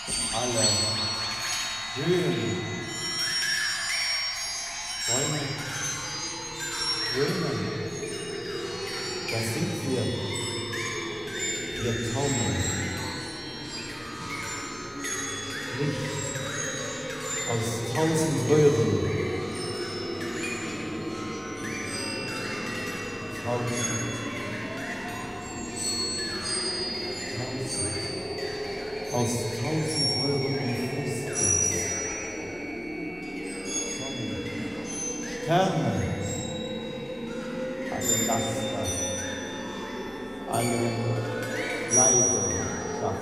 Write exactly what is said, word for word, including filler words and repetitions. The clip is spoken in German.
alle Höhen, Bäume, Böhmen, da sind wir, wir taumeln. Licht aus tausend Röhren, tausend, tausend, aus tausend Röhren umfließt es. Sonne, Sterne, alle Laster, alle